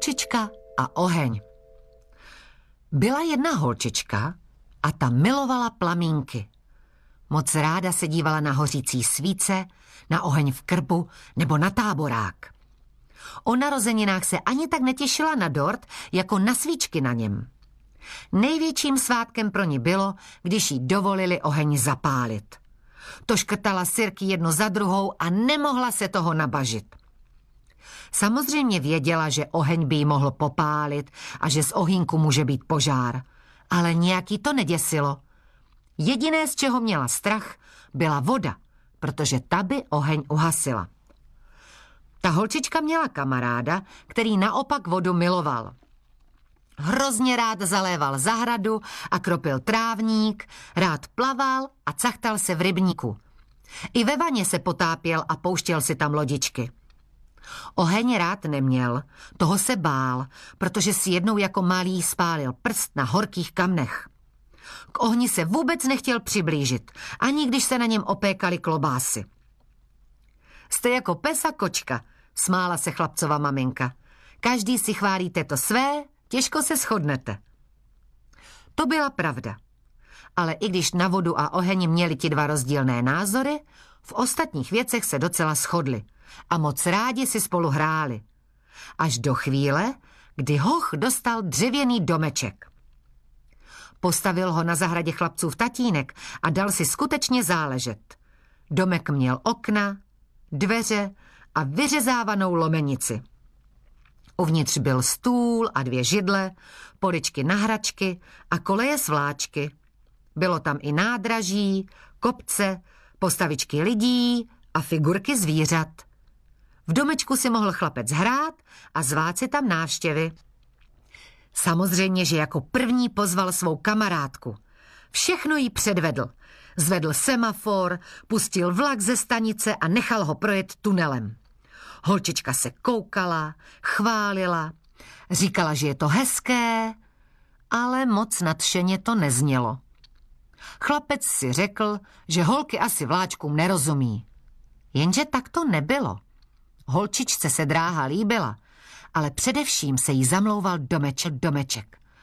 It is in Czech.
Holčička a oheň. Byla jedna holčička a ta milovala plamínky. Moc ráda se dívala na hořící svíce, na oheň v krbu nebo na táborák. O narozeninách se ani tak netěšila na dort, jako na svíčky na něm. Největším svátkem pro ní bylo, když jí dovolili oheň zapálit. To škrtala sirky jednu za druhou a nemohla se toho nabažit. Samozřejmě věděla, že oheň by jí mohl popálit a že z ohýnku může být požár, ale nějaký to neděsilo. Jediné, z čeho měla strach, byla voda, protože ta by oheň uhasila. Ta holčička měla kamaráda, který naopak vodu miloval. Hrozně rád zaléval zahradu a kropil trávník, rád plaval a cachtal se v rybníku. I ve vaně se potápěl a pouštěl si tam lodičky. Oheň rád neměl, toho se bál, protože si jednou jako malý spálil prst na horkých kamnech. K ohni se vůbec nechtěl přiblížit, ani když se na něm opékaly klobásy. Jste jako pes a kočka, smála se chlapcova maminka. Každý si chválíte to své, těžko se shodnete. To byla pravda. Ale i když na vodu a oheň měli ti dva rozdílné názory, v ostatních věcech se docela shodli a moc rádi si spolu hráli. Až do chvíle, kdy hoch dostal dřevěný domeček. Postavil ho na zahradě chlapcův tatínek a dal si skutečně záležet. Domek měl okna, dveře a vyřezávanou lomenici. Uvnitř byl stůl a 2 židle, poličky na hračky a koleje s vláčky. Bylo tam i nádraží, kopce, postavičky lidí a figurky zvířat. V domečku si mohl chlapec hrát a zvát si tam návštěvy. Samozřejmě, že jako první pozval svou kamarádku. Všechno jí předvedl. Zvedl semafor, pustil vlak ze stanice a nechal ho projet tunelem. Holčička se koukala, chválila, říkala, že je to hezké, ale moc nadšeně to neznělo. Chlapec si řekl, že holky asi vláčkům nerozumí. Jenže tak to nebylo. Holčičce se dráha líbila, ale především se jí zamlouval domeček.